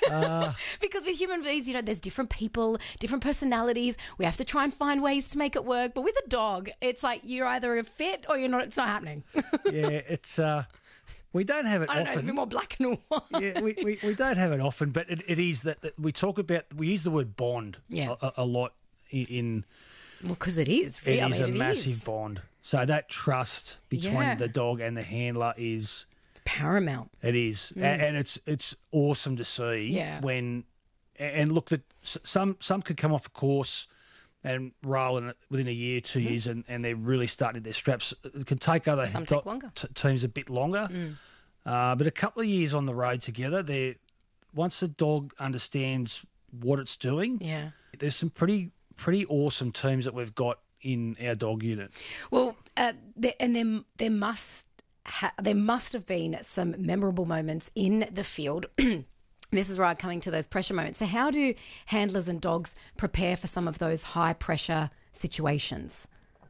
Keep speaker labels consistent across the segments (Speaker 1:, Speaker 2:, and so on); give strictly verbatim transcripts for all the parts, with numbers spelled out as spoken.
Speaker 1: Uh,
Speaker 2: Because with human beings, you know, there's different people, different personalities. We have to try and find ways to make it work. But with a dog, it's like you're either a fit or you're not. It's not happening.
Speaker 1: yeah, it's uh, we don't have it
Speaker 2: I don't know. It's a
Speaker 1: often.
Speaker 2: bit more black and white.
Speaker 1: yeah, we, we, we don't have it often, but it, it is that, that we talk about. We use the word bond
Speaker 2: Yeah.
Speaker 1: a, a lot in. in
Speaker 2: Well, because it is.
Speaker 1: it
Speaker 2: Really. I
Speaker 1: is
Speaker 2: mean,
Speaker 1: a
Speaker 2: it
Speaker 1: massive
Speaker 2: is.
Speaker 1: bond. So that trust between
Speaker 2: Yeah.
Speaker 1: the dog and the handler is
Speaker 2: It's paramount.
Speaker 1: it is, A- and, it's it's awesome to see
Speaker 2: Yeah.
Speaker 1: when and look that s- some some could come off a course and roll in it within a year, two
Speaker 2: Mm-hmm.
Speaker 1: years, and, and they're really starting their straps. It can take other
Speaker 2: Some
Speaker 1: do-
Speaker 2: take longer.
Speaker 1: t- teams a bit longer, uh, but a couple of years on the road together, they once the dog understands what it's doing,
Speaker 2: Yeah.
Speaker 1: there's some pretty pretty awesome teams that we've got in our dog unit.
Speaker 2: Well, uh, there, and there, there must ha- there must have been some memorable moments in the field. This is where I'm coming to those pressure moments. So, how do handlers and dogs prepare for some of those high pressure situations?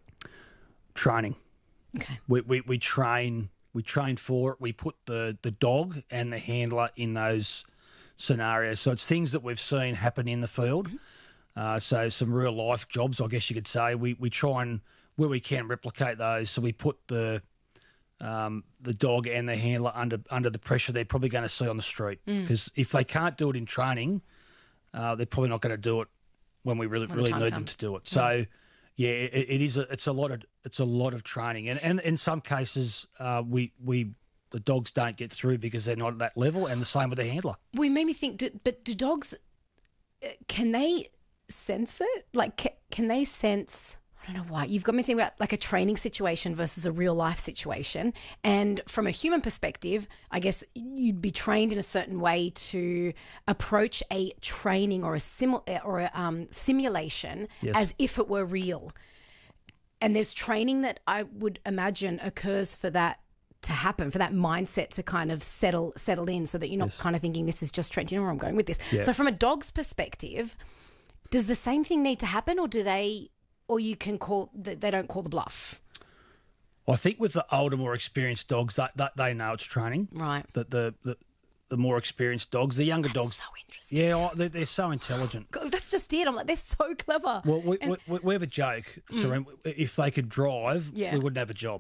Speaker 1: Training.
Speaker 2: Okay.
Speaker 1: We, we, we train we train for it. We put the, the dog and the handler in those scenarios. So it's things that we've seen happen in the field. Uh, so some real life jobs, I guess you could say. We we try and where we can replicate those. So we put the um, the dog and the handler under under the pressure they're probably going to see on the street. Because if they can't do it in training, uh, they're probably not going to do it when we really
Speaker 2: When the
Speaker 1: really
Speaker 2: time
Speaker 1: need them
Speaker 2: comes.
Speaker 1: to do it. So. Yeah, it, it is. A, it's a lot of it's a lot of training, and and in some cases, uh, we we the dogs don't get through because they're not at that level, and the same with the handler.
Speaker 2: Well, it made me think. Do, but do dogs? uh, Can they sense it? Like, ca- can they sense? I don't know why. You've got me thinking about like a training situation versus a real life situation. And from a human perspective, I guess you'd be trained in a certain way to approach a training or a simul or a um, simulation
Speaker 1: Yes.
Speaker 2: as if it were real. And there's training that I would imagine occurs for that to happen, for that mindset to kind of settle settle in, so that you're not kind of thinking this is just training. Do you know where I'm going with this?
Speaker 1: Yeah.
Speaker 2: So from a dog's perspective, does the same thing need to happen, or do they? Or you can call, they don't call the bluff.
Speaker 1: I think with the older, more experienced dogs, that, that they know it's training.
Speaker 2: Right.
Speaker 1: That the, the the more experienced dogs, the younger
Speaker 2: That's
Speaker 1: dogs,
Speaker 2: so interesting.
Speaker 1: yeah, oh, they're, they're so intelligent.
Speaker 2: God, that's just it. I'm like, they're so clever.
Speaker 1: Well, we, we, we have a joke. So if they could drive,
Speaker 2: Mm. Yeah.
Speaker 1: we wouldn't have a job.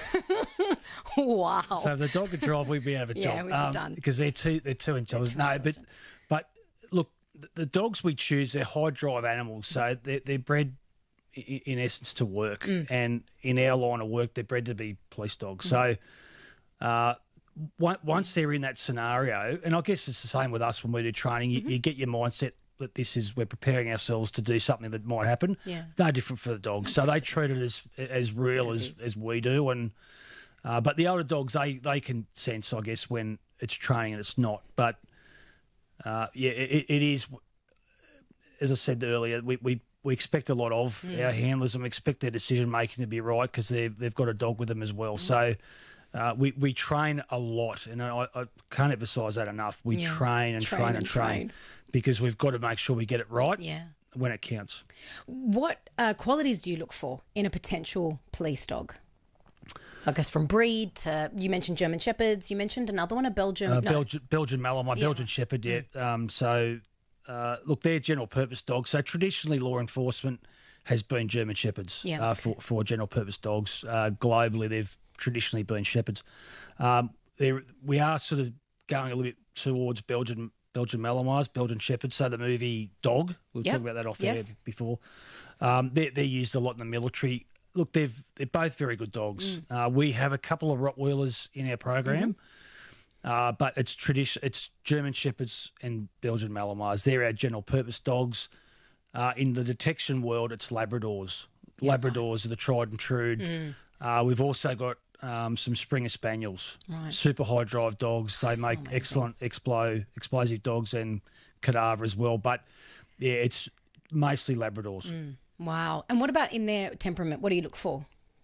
Speaker 2: Wow.
Speaker 1: So if the dog could drive, we'd be out of a
Speaker 2: Yeah,
Speaker 1: job.
Speaker 2: we'd be done.
Speaker 1: Because they're too they're too intelligent.
Speaker 2: too
Speaker 1: no,
Speaker 2: intelligent.
Speaker 1: but but look, the, the dogs we choose, they're high drive animals, so they're, they're bred i- in essence to work,
Speaker 2: Mm.
Speaker 1: and in our line of work, they're bred to be police dogs. So. Uh, on- once they're in that scenario, and I guess it's the same with us when we do training, you,
Speaker 2: Mm-hmm.
Speaker 1: you get your mindset that this is we're preparing ourselves to do something that might happen.
Speaker 2: Yeah.
Speaker 1: No different for the dogs, so they treat it as as real
Speaker 2: As
Speaker 1: as,
Speaker 2: is.
Speaker 1: as we do, and uh, but the older dogs they they can sense, I guess, when it's training and it's not. But uh, yeah, it, it is. As I said earlier, we we, we expect a lot of
Speaker 2: Mm.
Speaker 1: our handlers, and we expect their decision making to be right because they they've got a dog with them as well.
Speaker 2: Mm.
Speaker 1: So. Uh, we, we train a lot, and I, I can't emphasise that enough. We
Speaker 2: Yeah.
Speaker 1: train and
Speaker 2: Train
Speaker 1: train,
Speaker 2: and
Speaker 1: and train,
Speaker 2: train.
Speaker 1: because we've got to make sure we get it right
Speaker 2: Yeah.
Speaker 1: when it counts.
Speaker 2: What uh, qualities do you look for in a potential police dog? So I guess from breed to, you mentioned German Shepherds, you mentioned another one, a Belgian.
Speaker 1: Uh,
Speaker 2: no.
Speaker 1: Belgian, Belgian Malinois,
Speaker 2: Yeah.
Speaker 1: Belgian Shepherd, yeah. Um, so, uh, look, they're general purpose dogs. So traditionally, law enforcement has been German Shepherds
Speaker 2: Yeah.
Speaker 1: uh, for, for general purpose dogs. Uh, globally, they've traditionally been Shepherds. Um, there, we are sort of going a little bit towards Belgian Belgian Malinois, Belgian Shepherds. So the movie Dog, we were
Speaker 2: Yep.
Speaker 1: talking about that off
Speaker 2: Yes.
Speaker 1: air before. Um, they're, they're used a lot in the military. Look, they've they're both very good dogs.
Speaker 2: Mm.
Speaker 1: Uh, we have a couple of Rottweilers in our program.
Speaker 2: Mm-hmm.
Speaker 1: Uh, but it's tradition. It's German Shepherds and Belgian Malinois. They're our general purpose dogs. Uh, in the detection world, it's Labradors. Labradors are the tried and true.
Speaker 2: Mm.
Speaker 1: Uh, we've also got um, some Springer Spaniels,
Speaker 2: Right.
Speaker 1: super high drive dogs. They
Speaker 2: So
Speaker 1: make
Speaker 2: amazing.
Speaker 1: excellent explo, explosive dogs and cadaver as well. But yeah, it's mostly Labradors.
Speaker 2: Mm. Wow. And what about in their temperament? What do you look for?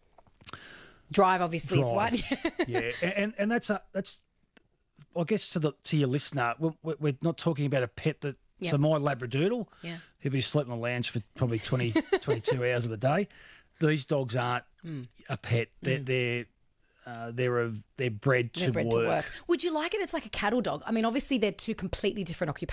Speaker 2: Drive, obviously, is
Speaker 1: Drive.
Speaker 2: one.
Speaker 1: yeah, and and that's a, that's I guess to the to your listener, we're, we're not talking about a pet that.
Speaker 2: Yep.
Speaker 1: So my Labradoodle,
Speaker 2: Yeah.
Speaker 1: he'll be sleeping on the lounge for probably twenty, twenty-two hours of the day. These dogs aren't
Speaker 2: Mm.
Speaker 1: a pet. They're they're uh, they're a, they're bred,
Speaker 2: They're
Speaker 1: to,
Speaker 2: bred
Speaker 1: work.
Speaker 2: to work. Would you like it? It's like a cattle dog. I mean, obviously, they're two completely different occupations.